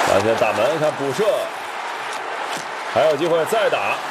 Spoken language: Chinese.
发现大门，看补射，还有机会再打。